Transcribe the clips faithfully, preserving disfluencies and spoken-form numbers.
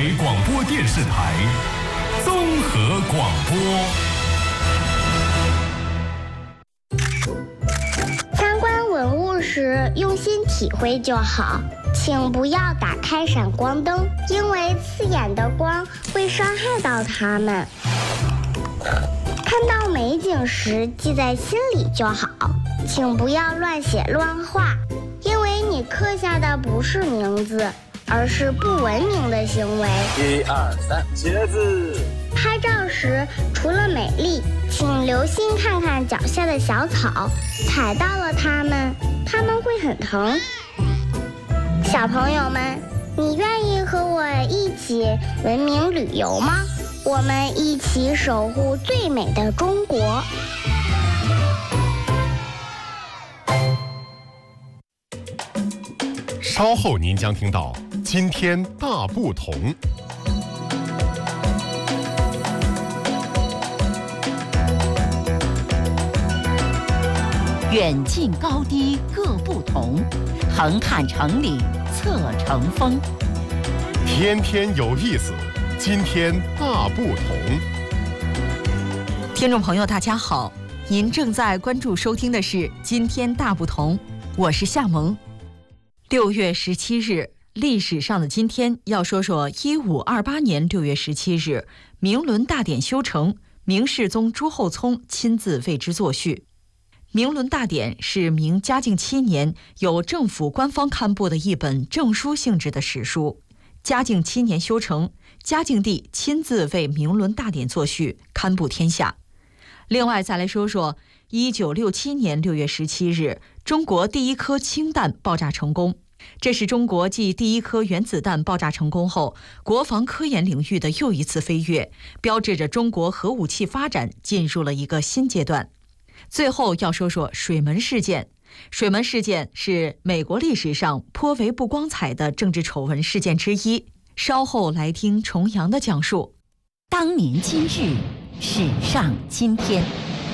北广播电视台综合广播。 参观文物时用心体会就好，请不要打开闪光灯，因为刺眼的光会伤害到它们。看到美景时记在心里就好，请不要乱写乱画，因为你刻下的不是名字，而是不文明的行为。 一二三，茄子。 拍照时除了美丽，请留心看看脚下的小草，踩到了它们，它们会很疼。小朋友们，你愿意和我一起文明旅游吗？我们一起守护最美的中国。 稍后您将听到今天大不同。 远近高低各不同，横看成岭侧成峰。 天天有意思，今天大不同。 听众朋友大家好，您正在关注收听的是今天大不同，我是夏萌。六月十七日，历史上的今天，要说说一五二八年六月十七日，明伦大典修成，明世宗朱厚熜亲自为之作序。明伦大典是明嘉靖七年由政府官方刊布的一本证书性质的史书。嘉靖七年修成，嘉靖帝亲自为明伦大典作序，刊布天下。另外再来说说一九六七年六月十七日，中国第一颗氢弹爆炸成功。这是中国继第一颗原子弹爆炸成功后，国防科研领域的又一次飞跃，标志着中国核武器发展进入了一个新阶段。最后要说说水门事件。水门事件是美国历史上颇为不光彩的政治丑闻事件之一。稍后来听重阳的讲述。 当年今日，史上今天。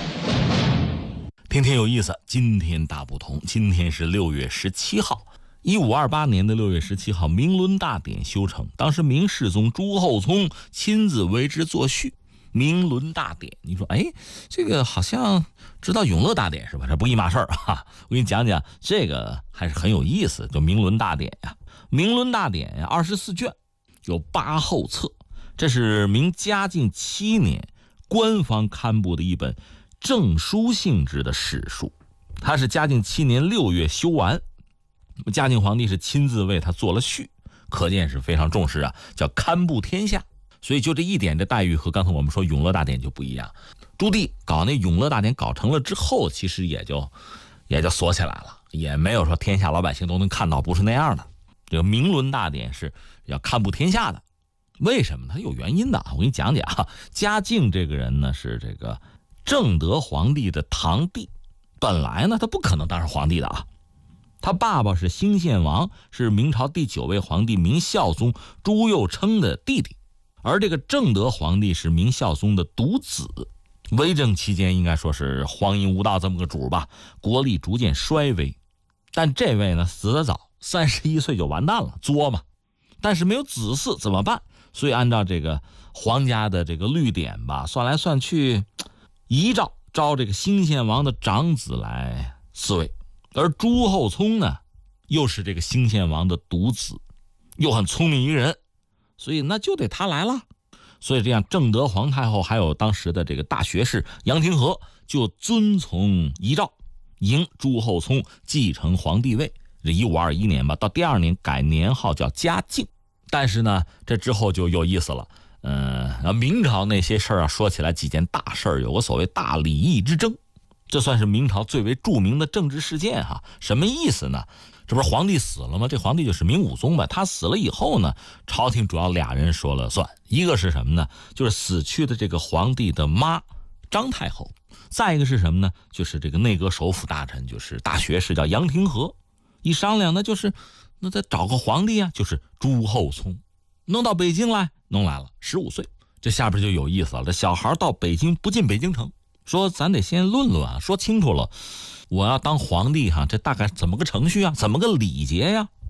天天有意思，今天大不同。今天是六月十七号，一五二八年的六月十七号，明伦大典修成。当时明世宗朱厚熜亲自为之作序。明伦大典，你说，哎，这个好像知道永乐大典是吧？这不一码事儿啊！我给你讲讲，这个还是很有意思。就明伦大典呀，明伦大典呀，二十四卷，有八后册。这是明嘉靖七年官方刊布的一本证书性质的史书，它是嘉靖七年六月修完，嘉靖皇帝是亲自为他做了序，可见是非常重视啊，叫刊布天下。所以就这一点，这待遇和刚才我们说永乐大典就不一样。朱棣搞那永乐大典搞成了之后，其实也就也就锁起来了，也没有说天下老百姓都能看到，不是那样的。这个明伦大典是要刊布天下的，为什么？它有原因的。我给你讲讲啊。嘉靖这个人呢，是这个正德皇帝的堂弟，本来呢他不可能当上皇帝的啊。他爸爸是兴献王，是明朝第九位皇帝明孝宗朱佑樘的弟弟。而这个正德皇帝是明孝宗的独子，为政期间应该说是荒淫无道这么个主吧，国力逐渐衰微。但这位呢死得早，三十一岁就完蛋了，作嘛。但是没有子嗣怎么办？所以按照这个皇家的这个律典吧，算来算去，遗诏招这个兴献王的长子来嗣位。而朱厚熜呢，又是这个兴献王的独子，又很聪明一个人。所以那就得他来了，所以这样正德皇太后还有当时的这个大学士杨廷和就遵从遗诏，迎朱厚熜继承皇帝位。这一五二一年吧，到第二年改年号叫嘉靖。但是呢，这之后就有意思了。呃，明朝那些事儿啊，说起来几件大事儿，有个所谓大礼义之争，这算是明朝最为著名的政治事件哈。什么意思呢？这不是皇帝死了吗？这皇帝就是明武宗吧。他死了以后呢，朝廷主要俩人说了算。一个是什么呢？就是死去的这个皇帝的妈张太后。再一个是什么呢？就是这个内阁首辅大臣，就是大学士叫杨廷和。一商量呢，就是那再找个皇帝啊，就是朱厚熜，弄到北京来，弄来了，十五岁。这下边就有意思了。这小孩到北京不进北京城，说咱得先论论啊，说清楚了。我要当皇帝哈，这大概怎么个程序啊？怎么个礼节呀？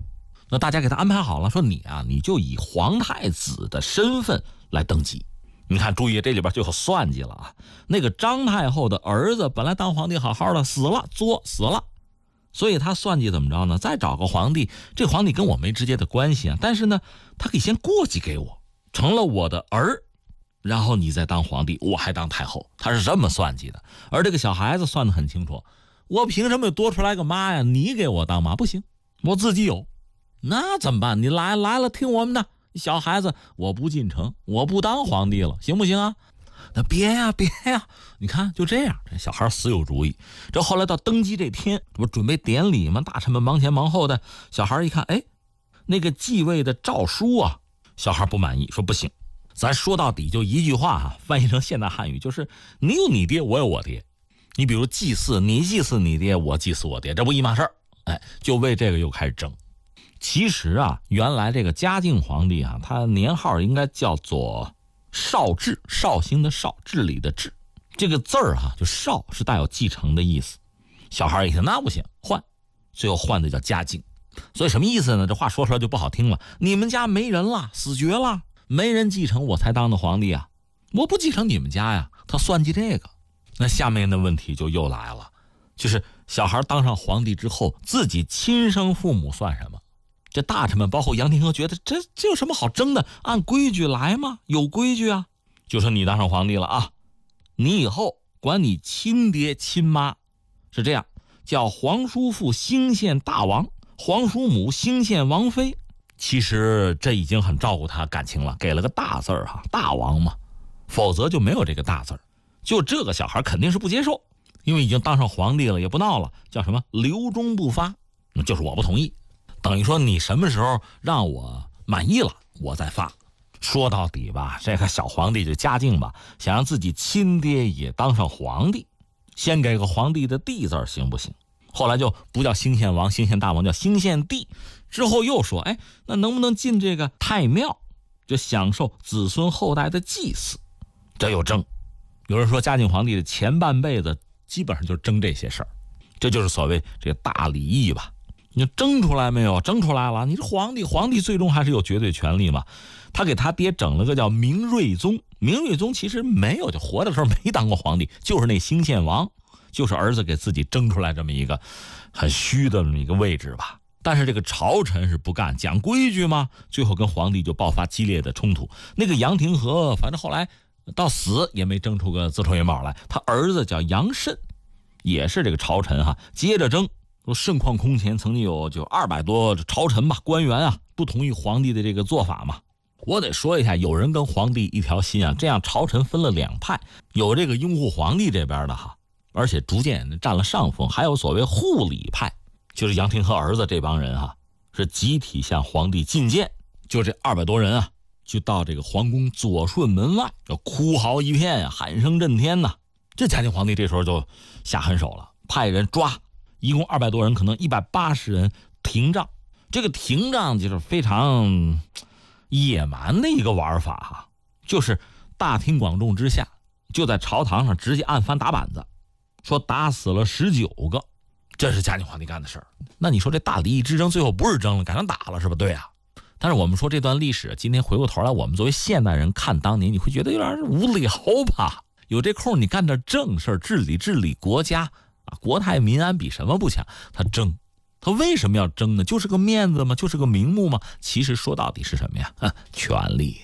那大家给他安排好了，说你啊，你就以皇太子的身份来登基。你看，注意这里边就有算计了啊！那个张太后的儿子本来当皇帝好好的，死了，作死了，所以他算计怎么着呢？再找个皇帝，这皇帝跟我没直接的关系啊，但是呢，他可以先过继给我，成了我的儿，然后你再当皇帝，我还当太后。他是这么算计的。而这个小孩子算得很清楚，我凭什么多出来个妈呀？你给我当妈不行，我自己有。那怎么办？你来来了，听我们的。小孩子，我不进城，我不当皇帝了，行不行啊？那别呀、啊、别呀、啊！你看就这样，这小孩死有主意。这后来到登基这天，这不准备典礼吗？大臣们忙前忙后的。小孩一看，哎，那个继位的诏书啊，小孩不满意，说不行。咱说到底就一句话啊，翻译成现代汉语就是：你有你爹，我有我爹。你比如祭祀，你祭祀你爹，我祭祀我爹，这不一码事儿。哎，就为这个又开始争。其实啊，原来这个嘉靖皇帝啊，他年号应该叫做绍治，绍兴的绍，治理的治。这个字儿啊，就绍是带有继承的意思。小孩一听那不行，换，最后换的叫嘉靖。所以什么意思呢？这话说出来就不好听了。你们家没人了，死绝了，没人继承，我才当的皇帝啊！我不继承你们家呀。他算计这个，那下面的问题就又来了，就是小孩当上皇帝之后，自己亲生父母算什么？这大臣们包括杨廷和觉得这这有什么好争的？按规矩来吗？有规矩啊！就说你当上皇帝了啊，你以后管你亲爹亲妈是这样，叫皇叔父兴县大王，皇叔母兴县王妃。其实这已经很照顾他感情了，给了个大字儿哈，大王嘛，否则就没有这个大字儿。就这个小孩肯定是不接受，因为已经当上皇帝了，也不闹了，叫什么留中不发，就是我不同意。等于说你什么时候让我满意了，我再发。说到底吧，这个小皇帝就嘉靖吧，想让自己亲爹也当上皇帝，先给个皇帝的帝字行不行？后来就不叫兴县王、兴县大王，叫兴县帝。之后又说，哎，那能不能进这个太庙，就享受子孙后代的祭祀？这又争。有人说嘉靖皇帝的前半辈子基本上就争这些事儿，这就是所谓这个大礼义吧。你争出来没有？争出来了。你是皇帝，皇帝最终还是有绝对权力嘛。他给他爹整了个叫明睿宗，明睿宗其实没有，就活的时候没当过皇帝，就是那兴县王，就是儿子给自己争出来这么一个很虚的这么一个位置吧。但是这个朝臣是不干，讲规矩嘛，最后跟皇帝就爆发激烈的冲突。那个杨廷和反正后来到死也没争出个子丑寅卯来，他儿子叫杨慎，也是这个朝臣哈，接着争。说盛况空前，曾经有就二百多朝臣吧，官员啊不同意皇帝的这个做法嘛。我得说一下，有人跟皇帝一条心啊，这样朝臣分了两派，有这个拥护皇帝这边的哈，而且逐渐占了上风，还有所谓护理派，就是杨廷和儿子这帮人哈，是集体向皇帝进谏。就这二百多人啊，就到这个皇宫左顺门外，要哭嚎一片啊，喊声震天呐。这嘉靖皇帝这时候就下狠手了，派人抓。一共二百多人，可能一百八十人停杖。这个停杖就是非常野蛮的一个玩法哈，就是大庭广众之下，就在朝堂上直接按翻打板子，说打死了十九个，这是嘉靖皇帝干的事儿。那你说这大礼义之争最后不是争了，改成打了是吧？对啊。但是我们说这段历史，今天回过头来，我们作为现代人看当年，你会觉得有点无聊吧？有这空你干点正事儿，治理治理国家。国泰民安比什么不强？他争，他为什么要争呢？就是个面子吗？就是个名目吗？其实说到底是什么呀？啊，权力。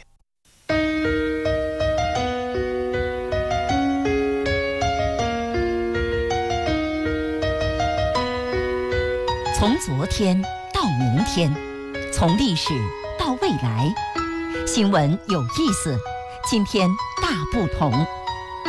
从昨天到明天，从历史到未来，新闻有意思，今天大不同。